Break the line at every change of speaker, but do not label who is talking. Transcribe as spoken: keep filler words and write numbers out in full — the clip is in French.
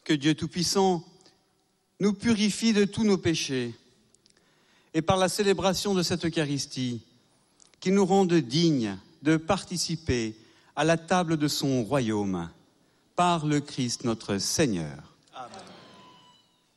Que Dieu Tout-Puissant nous purifie de tous nos péchés et par la célébration de cette Eucharistie, qu'il nous rende dignes de participer à la table de son royaume par le Christ notre Seigneur.